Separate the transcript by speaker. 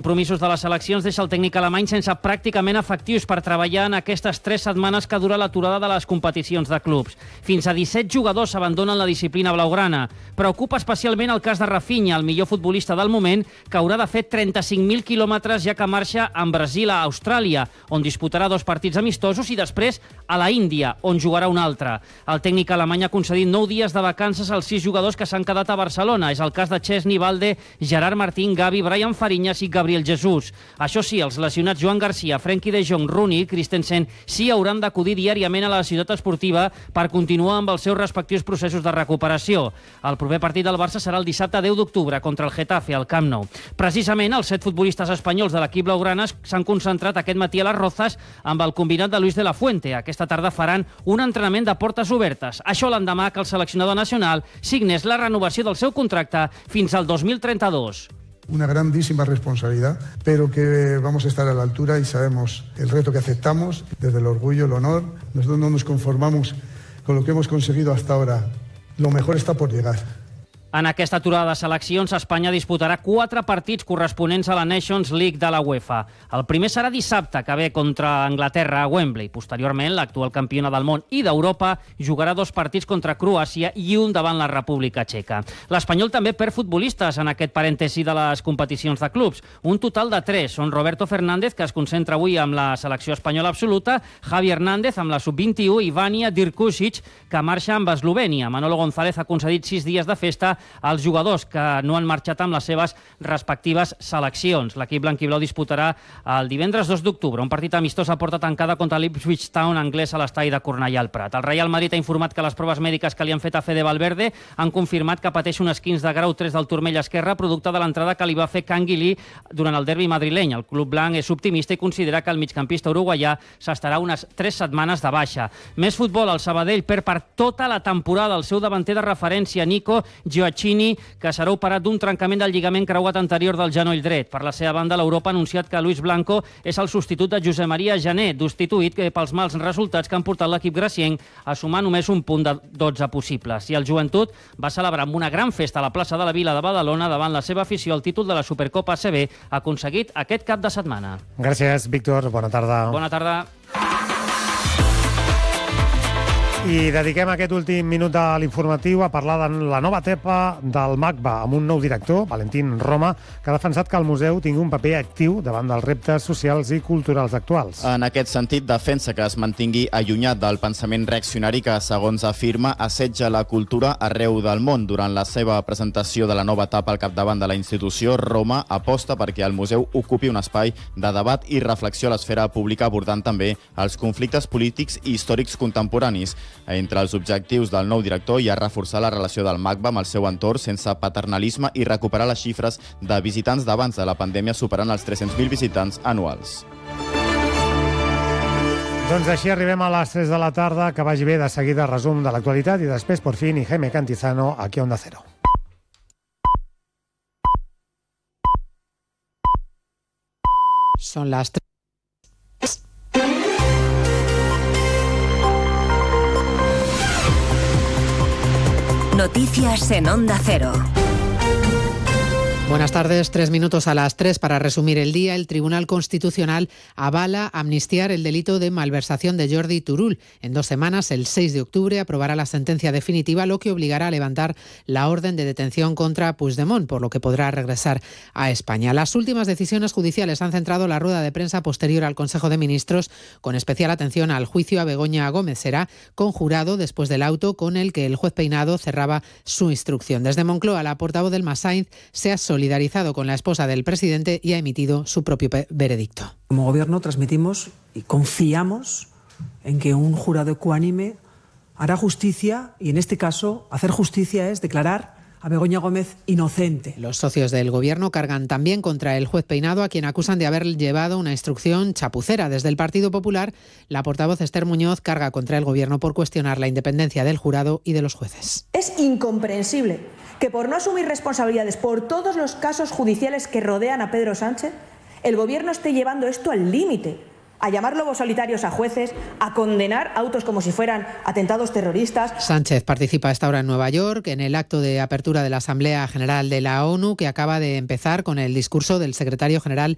Speaker 1: compromisos de les seleccions deixa el tècnic alemany sense pràcticament efectius per treballar en aquestes 3 setmanes que dura l'aturada de les competicions de clubs. Fins a 17 jugadors abandonen la disciplina blaugrana. Preocupa especialment el cas de Rafinha, el millor futbolista del moment, que haurà de fer 35.000 quilòmetres ja que marxa en Brasil a Austràlia, on disputarà 2 partits amistosos, i després a la Índia, on jugarà un altre. El tècnic alemany ha concedit 9 dies de vacances als 6 jugadors que s'han quedat a Barcelona. És el cas de Chesney, Balde, Gerard Martín, Gavi, Brian Fariñas i Gabriel Jesús. Això sí, els lesionats Joan Garcia, Frenkie de Jong, Rooney i Christensen sí hauran d'acudir diàriament a la ciutat esportiva per continuar amb els seus respectius processos de recuperació. El proper partit del Barça serà el dissabte 10 d'octubre contra el Getafe al Camp Nou. Precisament, els 7 futbolistes espanyols de l'equip blaugrana s'han concentrat aquest matí a les Rozas amb el combinat de Luis de la Fuente. Aquesta tarda faran un entrenament de portes obertes. Això l'endemà que el seleccionador nacional signés la renovació del seu contracte fins al 2032.
Speaker 2: Una grandísima responsabilidad, pero que vamos a estar a la altura y sabemos el reto que aceptamos, desde el orgullo, el honor. Nosotros no nos conformamos con lo que hemos conseguido hasta ahora. Lo mejor está por llegar.
Speaker 1: En aquesta aturada de seleccions, Espanya disputarà 4 partits corresponents a la Nations League de la UEFA. El primer serà dissabte, que ve contra Anglaterra a Wembley. Posteriorment, l'actual campiona del món i d'Europa jugarà 2 partits contra Croàcia i un davant la República Txeca. L'Espanyol també perd futbolistes en aquest parèntesi de les competicions de clubs. Un total de 3. Són Roberto Fernández, que es concentra avui amb la selecció espanyola absoluta, Javi Hernández amb la sub-21 i Vanja Dirkušić, que marxa amb Eslovènia. Manolo González ha concedit 6 dies de festa als jugadors que no han marxat amb les seves respectives seleccions. L'equip blanquiblau disputarà el divendres 2 d'octubre un partit amistós a porta tancada contra l'Ipswich Town anglès a l'estadi de Cornellà al Prat. El Real Madrid ha informat que les proves mèdiques que li han fet a Fede Valverde han confirmat que pateix un esquinç de grau 3 del turmell esquerre, producte de l'entrada que li va fer Canguilí durant el derbi madrileny. El club blanc és optimista i considera que el migcampista uruguaià s'estarà unes 3 setmanes de baixa. Més futbol, el Sabadell perd per tota la temporada el seu davanter de referència, Nico Gioacchini, que serà operat d'un trencament del lligament creuat anterior del genoll dret. Per la seva banda, l'Europa ha anunciat que Luis Blanco és el substitut de Josep Maria Jané, destituït pels mals resultats que han portat l'equip gracienc a sumar només un punt de 12 possibles. I el Joventut va celebrar amb una gran festa a la plaça de la Vila de Badalona davant la seva afició el títol de la Supercopa ACB aconseguit aquest cap de setmana.
Speaker 3: Gràcies, Víctor. Bona tarda.
Speaker 1: Bona tarda.
Speaker 3: I dediquem aquest últim minut de l'informatiu a parlar de la nova etapa del MACBA, amb un nou director, Valentín Roma, que ha defensat que el museu tingui un paper actiu davant dels reptes socials i culturals actuals.
Speaker 4: En aquest sentit, defensa que es mantingui allunyat del pensament reaccionari que, segons afirma, assetja la cultura arreu del món. Durant la seva presentació de la nova etapa al capdavant de la institució, Roma aposta perquè el museu ocupi un espai de debat i reflexió a l'esfera pública, abordant també els conflictes polítics i històrics contemporanis. Entre els objectius del nou director hi ha reforçar la relació del MACBA amb el seu entorn sense paternalisme i recuperar les xifres de visitants d'abans de la pandèmia, superant els 300.000 visitants anuals.
Speaker 3: Doncs així arribem a les 3 de la tarda. Que vagi bé. De seguida resum de l'actualitat i després, por fin, y Jaime Cantizano, aquí a Onda Cero.
Speaker 5: Son las 3.
Speaker 6: Noticias en Onda Cero.
Speaker 5: Buenas tardes, 3 minutos a las 3 para resumir el día. El Tribunal Constitucional avala amnistiar el delito de malversación de Jordi Turull. En 2 semanas, el 6 de octubre, aprobará la sentencia definitiva, lo que obligará a levantar la orden de detención contra Puigdemont, por lo que podrá regresar a España. Las últimas decisiones judiciales han centrado la rueda de prensa posterior al Consejo de Ministros, con especial atención al juicio a Begoña Gómez. Será conjurado después del auto con el que el juez Peinado cerraba su instrucción. Desde Moncloa, la portavoz del Massainz se ha solidarizado con la esposa del presidente y ha emitido su propio veredicto.
Speaker 7: Como gobierno transmitimos y confiamos en que un jurado ecuánime hará justicia, y en este caso hacer justicia es declarar a Begoña Gómez inocente.
Speaker 5: Los socios del gobierno cargan también contra el juez Peinado, a quien acusan de haber llevado una instrucción chapucera. Desde el Partido Popular, la portavoz Esther Muñoz carga contra el gobierno por cuestionar la independencia del jurado y de los jueces.
Speaker 8: Es incomprensible que por no asumir responsabilidades por todos los casos judiciales que rodean a Pedro Sánchez, el gobierno esté llevando esto al límite, a llamar lobos solitarios a jueces, a condenar autos como si fueran atentados terroristas.
Speaker 5: Sánchez participa a esta hora en Nueva York en el acto de apertura de la Asamblea General de la ONU, que acaba de empezar con el discurso del secretario general